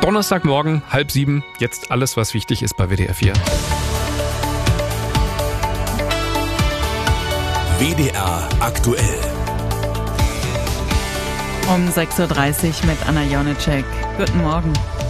Donnerstagmorgen, 6:30. Jetzt alles, was wichtig ist bei WDR 4. WDR aktuell. Um 6:30 Uhr mit Anna Jonitschek. Guten Morgen.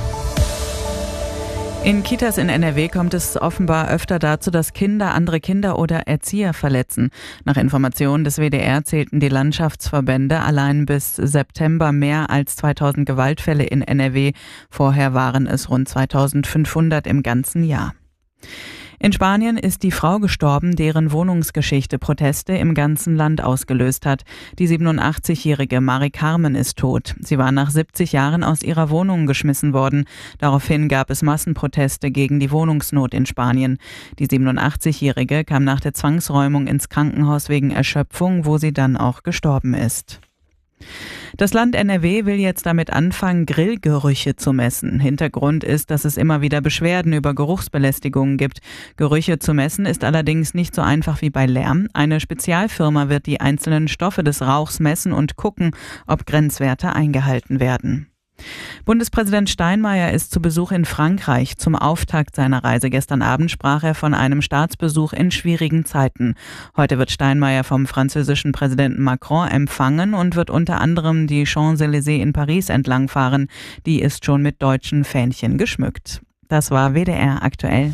In Kitas in NRW kommt es offenbar öfter dazu, dass Kinder andere Kinder oder Erzieher verletzen. Nach Informationen des WDR zählten die Landschaftsverbände allein bis September mehr als 2000 Gewaltfälle in NRW. Vorher waren es rund 2500 im ganzen Jahr. In Spanien ist die Frau gestorben, deren Wohnungsgeschichte Proteste im ganzen Land ausgelöst hat. Die 87-jährige Mari Carmen ist tot. Sie war nach 70 Jahren aus ihrer Wohnung geschmissen worden. Daraufhin gab es Massenproteste gegen die Wohnungsnot in Spanien. Die 87-jährige kam nach der Zwangsräumung ins Krankenhaus wegen Erschöpfung, wo sie dann auch gestorben ist. Das Land NRW will jetzt damit anfangen, Grillgerüche zu messen. Hintergrund ist, dass es immer wieder Beschwerden über Geruchsbelästigungen gibt. Gerüche zu messen ist allerdings nicht so einfach wie bei Lärm. Eine Spezialfirma wird die einzelnen Stoffe des Rauchs messen und gucken, ob Grenzwerte eingehalten werden. Bundespräsident Steinmeier ist zu Besuch in Frankreich. Zum Auftakt seiner Reise gestern Abend sprach er von einem Staatsbesuch in schwierigen Zeiten. Heute wird Steinmeier vom französischen Präsidenten Macron empfangen und wird unter anderem die Champs-Élysées in Paris entlangfahren. Die ist schon mit deutschen Fähnchen geschmückt. Das war WDR aktuell.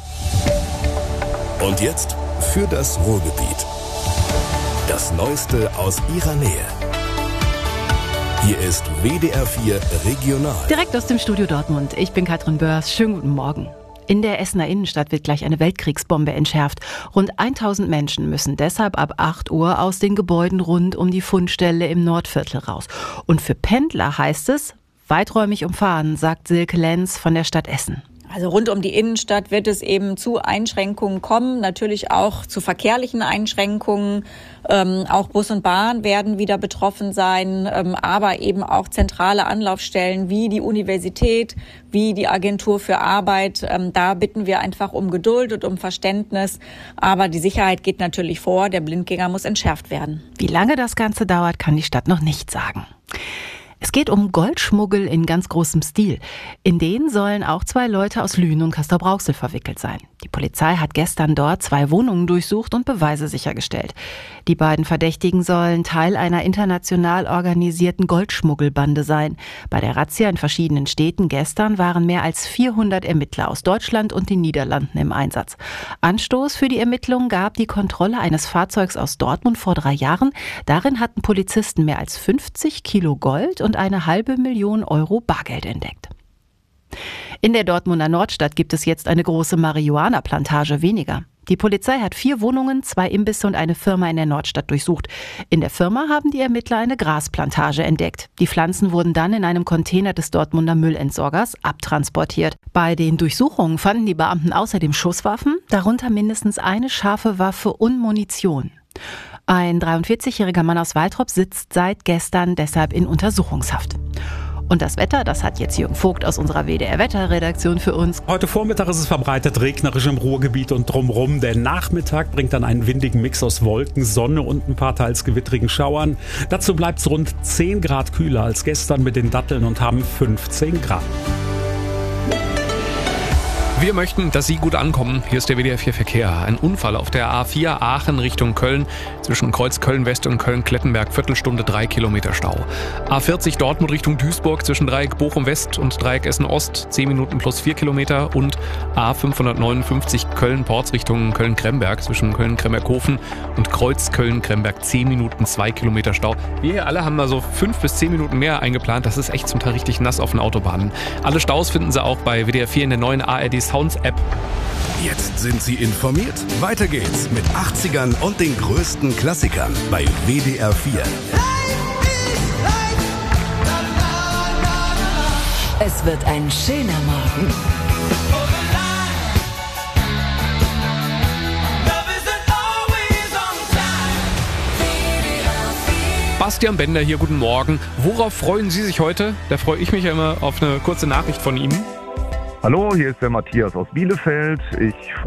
Und jetzt für das Ruhrgebiet. Das Neueste aus ihrer Nähe. Hier ist WDR 4 Regional. Direkt aus dem Studio Dortmund. Ich bin Katrin Börs. Schönen guten Morgen. In der Essener Innenstadt wird gleich eine Weltkriegsbombe entschärft. Rund 1000 Menschen müssen deshalb ab 8 Uhr aus den Gebäuden rund um die Fundstelle im Nordviertel raus. Und für Pendler heißt es, weiträumig umfahren, sagt Silke Lenz von der Stadt Essen. Also rund um die Innenstadt wird es eben zu Einschränkungen kommen, natürlich auch zu verkehrlichen Einschränkungen. Auch Bus und Bahn werden wieder betroffen sein, aber eben auch zentrale Anlaufstellen wie die Universität, wie die Agentur für Arbeit. Da bitten wir einfach um Geduld und um Verständnis. Aber die Sicherheit geht natürlich vor. Der Blindgänger muss entschärft werden. Wie lange das Ganze dauert, kann die Stadt noch nicht sagen. Es geht um Goldschmuggel in ganz großem Stil. In den sollen auch 2 Leute aus Lünen und Castrop-Rauxel verwickelt sein. Die Polizei hat gestern dort 2 Wohnungen durchsucht und Beweise sichergestellt. Die beiden Verdächtigen sollen Teil einer international organisierten Goldschmuggelbande sein. Bei der Razzia in verschiedenen Städten gestern waren mehr als 400 Ermittler aus Deutschland und den Niederlanden im Einsatz. Anstoß für die Ermittlungen gab die Kontrolle eines Fahrzeugs aus Dortmund vor 3 Jahren. Darin hatten Polizisten mehr als 50 Kilo Gold und eine $500.000 Bargeld entdeckt. In der Dortmunder Nordstadt gibt es jetzt eine große Marihuana-Plantage weniger. Die Polizei hat 4 Wohnungen, 2 Imbisse und eine Firma in der Nordstadt durchsucht. In der Firma haben die Ermittler eine Grasplantage entdeckt. Die Pflanzen wurden dann in einem Container des Dortmunder Müllentsorgers abtransportiert. Bei den Durchsuchungen fanden die Beamten außerdem Schusswaffen, darunter mindestens eine scharfe Waffe und Munition. Ein 43-jähriger Mann aus Waltrop sitzt seit gestern deshalb in Untersuchungshaft. Und das Wetter, das hat jetzt Jürgen Vogt aus unserer WDR-Wetterredaktion für uns. Heute Vormittag ist es verbreitet regnerisch im Ruhrgebiet und drumherum. Der Nachmittag bringt dann einen windigen Mix aus Wolken, Sonne und ein paar teils gewittrigen Schauern. Dazu bleibt es rund 10 Grad kühler als gestern mit den Datteln und haben 15 Grad. Wir möchten, dass Sie gut ankommen. Hier ist der WDR 4 Verkehr. Ein Unfall auf der A4 Aachen Richtung Köln. Zwischen Kreuz Köln-West und Köln-Klettenberg. Viertelstunde 3 Kilometer Stau. A40 Dortmund Richtung Duisburg. Zwischen Dreieck Bochum-West und Dreieck Essen-Ost. 10 Minuten plus 4 Kilometer. Und A559 Köln-Porz Richtung Köln-Kremberg. Zwischen Köln-Kremberghofen und Kreuz Köln-Kremberg. 10 Minuten 2 Kilometer Stau. Wir hier alle haben mal so 5 bis 10 Minuten mehr eingeplant. Das ist echt zum Teil richtig nass auf den Autobahnen. Alle Staus finden Sie auch bei WDR 4 in der neuen ARD Sounds-App. Jetzt sind Sie informiert. Weiter geht's mit 80ern und den größten Klassikern bei WDR 4. Es wird ein schöner Morgen. Bastian Bender hier, guten Morgen. Worauf freuen Sie sich heute? Da freue ich mich ja immer auf eine kurze Nachricht von Ihnen. Hallo, hier ist der Matthias aus Bielefeld. Ich